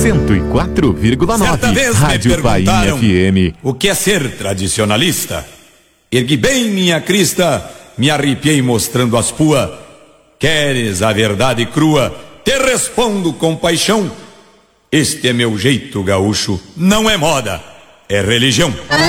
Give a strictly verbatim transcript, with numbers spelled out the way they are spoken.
cento e quatro vírgula nove. Certa vez Rádio me Painha perguntaram F M. o que é ser tradicionalista. Ergui bem minha crista, me arrepiei mostrando as puas. Queres a verdade crua? Te respondo com paixão. Este é meu jeito gaúcho, não é moda, é religião.